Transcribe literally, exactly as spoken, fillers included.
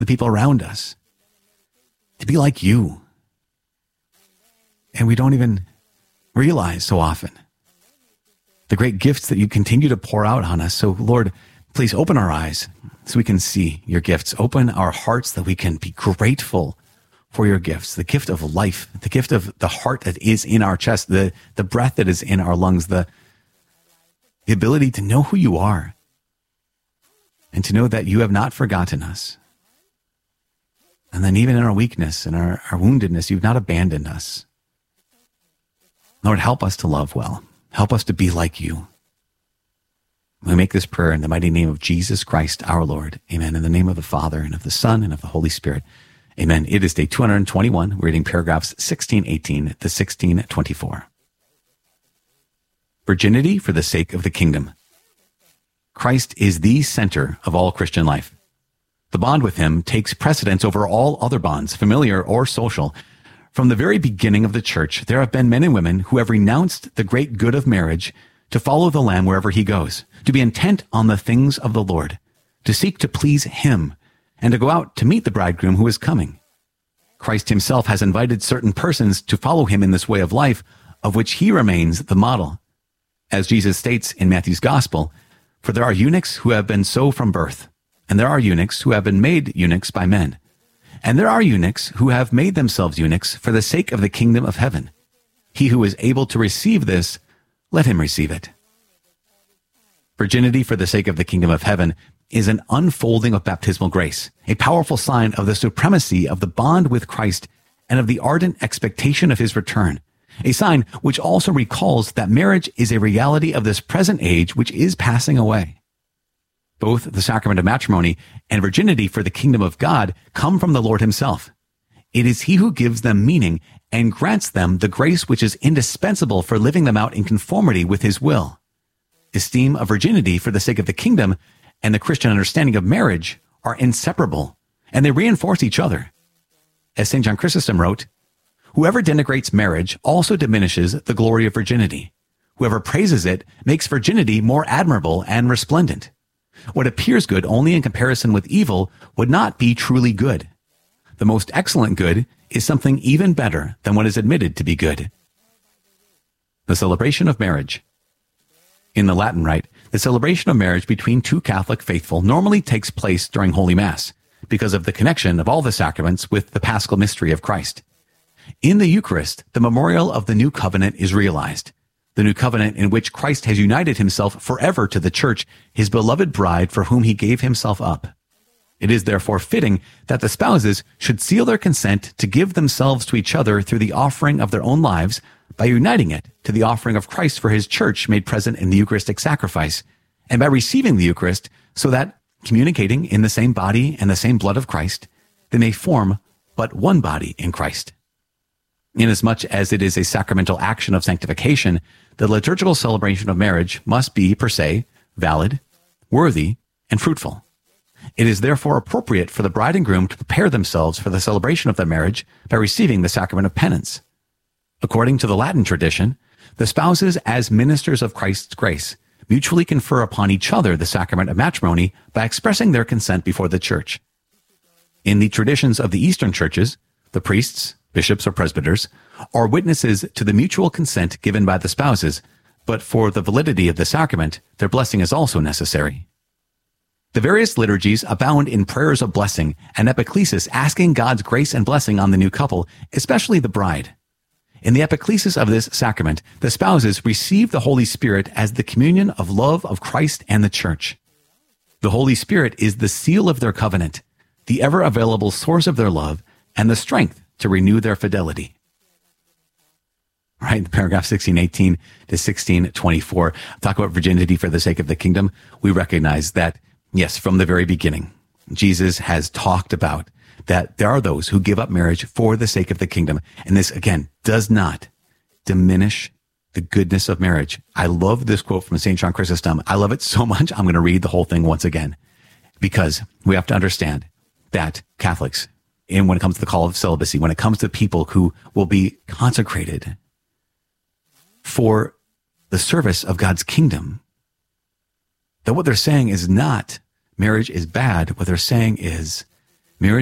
the people around us, to be like you. And we don't even realize so often the great gifts that you continue to pour out on us. So Lord, please open our eyes so we can see your gifts. Open our hearts that we can be grateful for your gifts, the gift of life, the gift of the heart that is in our chest, the, the breath that is in our lungs, the, the ability to know who you are and to know that you have not forgotten us. And then even in our weakness and our, our woundedness, you've not abandoned us. Lord, help us to love well. Help us to be like you. We make this prayer in the mighty name of Jesus Christ, our Lord. Amen. In the name of the Father, and of the Son, and of the Holy Spirit. Amen. It is day two hundred twenty-one. We're reading paragraphs sixteen eighteen to sixteen twenty-four. Virginity for the sake of the kingdom. Christ is the center of all Christian life. The bond with him takes precedence over all other bonds, familiar or social. From the very beginning of the church, there have been men and women who have renounced the great good of marriage to follow the Lamb wherever he goes, to be intent on the things of the Lord, to seek to please him, and to go out to meet the bridegroom who is coming. Christ himself has invited certain persons to follow him in this way of life, of which he remains the model. As Jesus states in Matthew's Gospel, for there are eunuchs who have been so from birth, and there are eunuchs who have been made eunuchs by men. And there are eunuchs who have made themselves eunuchs for the sake of the kingdom of heaven. He who is able to receive this, let him receive it. Virginity for the sake of the kingdom of heaven is an unfolding of baptismal grace, a powerful sign of the supremacy of the bond with Christ and of the ardent expectation of his return, a sign which also recalls that marriage is a reality of this present age which is passing away. Both the sacrament of matrimony and virginity for the kingdom of God come from the Lord himself. It is he who gives them meaning and grants them the grace which is indispensable for living them out in conformity with his will. Esteem of virginity for the sake of the kingdom and the Christian understanding of marriage are inseparable, and they reinforce each other. As Saint John Chrysostom wrote, whoever denigrates marriage also diminishes the glory of virginity. Whoever praises it makes virginity more admirable and resplendent. What appears good only in comparison with evil would not be truly good. The most excellent good is something even better than what is admitted to be good. The celebration of marriage. In the Latin Rite, the celebration of marriage between two Catholic faithful normally takes place during Holy Mass because of the connection of all the sacraments with the Paschal mystery of Christ. In the Eucharist, the memorial of the new covenant is realized. The new covenant in which Christ has united himself forever to the church, his beloved bride for whom he gave himself up. It is therefore fitting that the spouses should seal their consent to give themselves to each other through the offering of their own lives by uniting it to the offering of Christ for his church made present in the Eucharistic sacrifice, and by receiving the Eucharist so that, communicating in the same body and the same blood of Christ, they may form but one body in Christ. Inasmuch as it is a sacramental action of sanctification, the liturgical celebration of marriage must be, per se, valid, worthy, and fruitful. It is therefore appropriate for the bride and groom to prepare themselves for the celebration of their marriage by receiving the sacrament of penance. According to the Latin tradition, the spouses, as ministers of Christ's grace, mutually confer upon each other the sacrament of matrimony by expressing their consent before the church. In the traditions of the Eastern churches, the priests, bishops or presbyters, are witnesses to the mutual consent given by the spouses, but for the validity of the sacrament, their blessing is also necessary. The various liturgies abound in prayers of blessing and epiclesis asking God's grace and blessing on the new couple, especially the bride. In the epiclesis of this sacrament, the spouses receive the Holy Spirit as the communion of love of Christ and the Church. The Holy Spirit is the seal of their covenant, the ever-available source of their love, and the strength to renew their fidelity. Right, paragraph sixteen eighteen to sixteen twenty-four. Talk about virginity for the sake of the kingdom. We recognize that, yes, from the very beginning, Jesus has talked about that there are those who give up marriage for the sake of the kingdom. And this, again, does not diminish the goodness of marriage. I love this quote from Saint John Chrysostom. I love it so much, I'm going to read the whole thing once again, because we have to understand that Catholics, and when it comes to the call of celibacy, when it comes to people who will be consecrated for the service of God's kingdom, that what they're saying is not marriage is bad. What they're saying is